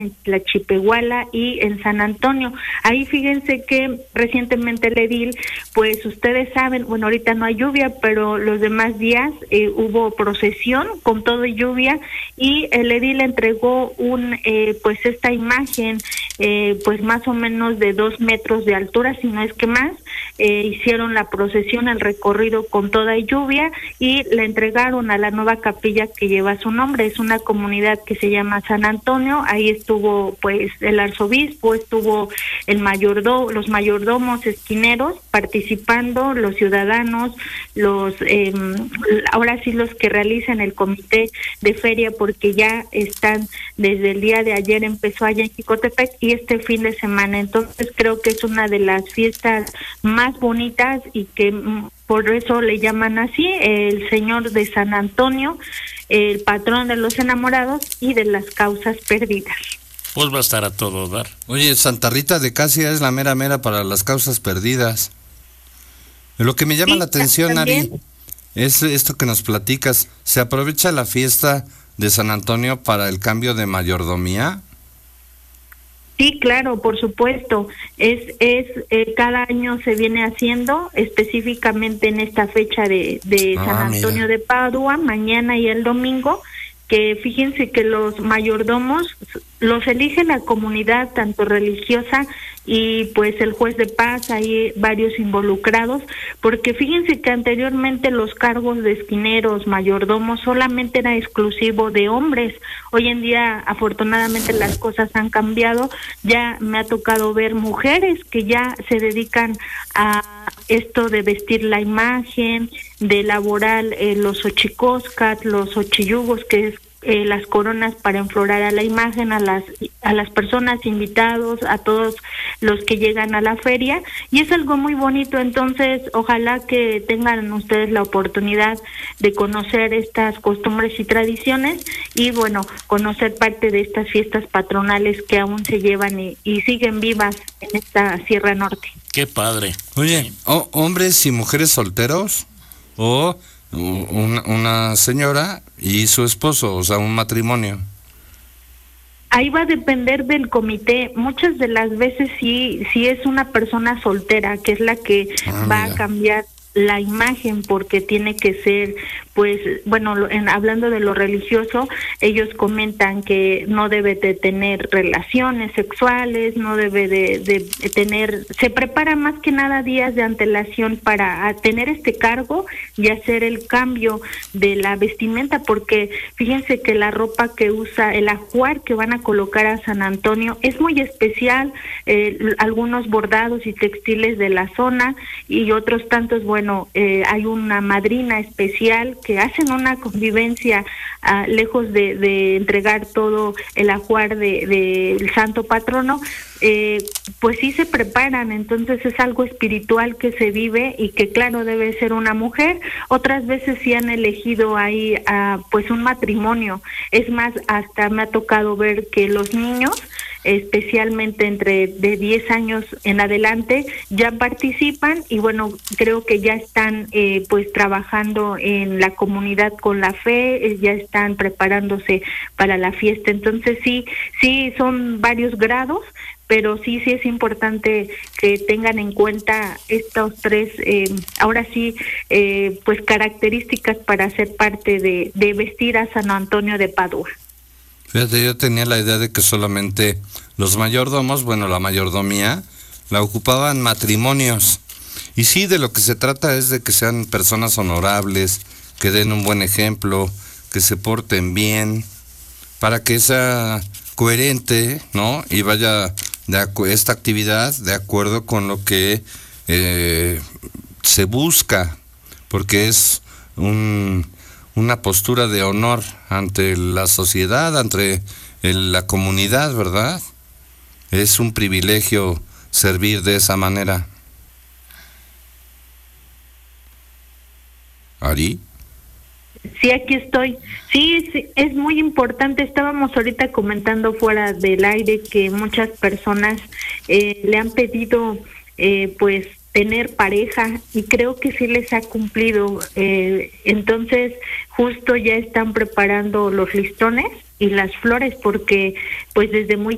en Tlachipehuala y en San Antonio. Ahí fíjense que recientemente el edil, pues ustedes saben, bueno, ahorita no hay lluvia, pero los demás días hubo procesión con todo y lluvia, y el edil entregó pues esta imagen, pues más o menos de 2 metros de altura, si no es que más. Hicieron la procesión, el recorrido con toda lluvia, y la entregaron a la nueva capilla que lleva su nombre. Es una comunidad que se llama San Antonio. Ahí estuvo pues el arzobispo, estuvo los mayordomos esquineros participando, los ciudadanos, ahora sí los que realizan el comité de feria, porque ya están desde el día de ayer, empezó allá en Jicotepec, y este fin de semana. Entonces creo que es una de las fiestas más bonitas, y que por eso le llaman así, el Señor de San Antonio, el patrón de los enamorados y de las causas perdidas. Pues va a estar a todo dar. Oye, Santa Rita de Casia es la mera mera para las causas perdidas. Lo que me llama la atención, Ari, es esto que nos platicas. ¿Se aprovecha la fiesta de San Antonio para el cambio de mayordomía? Sí, claro, por supuesto. Cada año se viene haciendo, específicamente en esta fecha de San Antonio de Padua, mañana y el domingo, que fíjense que los mayordomos los elige la comunidad, tanto religiosa y pues el juez de paz, hay varios involucrados, porque fíjense que anteriormente los cargos de esquineros, mayordomos, solamente era exclusivo de hombres. Hoy en día, afortunadamente, las cosas han cambiado. Ya me ha tocado ver mujeres que ya se dedican a esto de vestir la imagen, de elaborar los ochicóscat, los ochiyugos, que es las coronas para enflorar a la imagen, a las personas invitados, a todos los que llegan a la feria, y es algo muy bonito. Entonces ojalá que tengan ustedes la oportunidad de conocer estas costumbres y tradiciones, y bueno, conocer parte de estas fiestas patronales que aún se llevan y siguen vivas en esta Sierra Norte. Qué padre. Oye, hombres y mujeres solteros, o una señora y su esposo, o sea, un matrimonio. Ahí va a depender del comité. Muchas de las veces sí es una persona soltera, que es la que va a cambiar la imagen, porque tiene que ser, pues, bueno, hablando de lo religioso, ellos comentan que no debe de tener relaciones sexuales, no debe de tener, se prepara más que nada días de antelación para tener este cargo y hacer el cambio de la vestimenta, porque fíjense que la ropa que usa, el ajuar que van a colocar a San Antonio es muy especial, algunos bordados y textiles de la zona y otros tantos, bueno, hay una madrina especial que hacen una convivencia lejos de entregar todo el ajuar del santo patrono, pues sí se preparan. Entonces es algo espiritual que se vive y que claro debe ser una mujer. Otras veces sí han elegido ahí pues un matrimonio. Es más, hasta me ha tocado ver que los niños, especialmente de 10 años en adelante, ya participan, y bueno, creo que ya están pues trabajando en la comunidad con la fe, ya están preparándose para la fiesta. Entonces sí son varios grados, pero sí es importante que tengan en cuenta estos tres, ahora sí, pues características para ser parte de vestir a San Antonio de Padua. Fíjate, yo tenía la idea de que solamente los mayordomos, bueno, la mayordomía, la ocupaban matrimonios. Y sí, de lo que se trata es de que sean personas honorables, que den un buen ejemplo, que se porten bien, para que sea coherente, ¿no? Y vaya esta actividad de acuerdo con lo que se busca, porque es una postura de honor ante la sociedad, ante la comunidad, ¿verdad? Es un privilegio servir de esa manera. ¿Ari? Sí, aquí estoy. Sí, es muy importante. Estábamos ahorita comentando fuera del aire que muchas personas le han pedido pues tener pareja, y creo que sí les ha cumplido. Entonces justo ya están preparando los listones y las flores, porque pues desde muy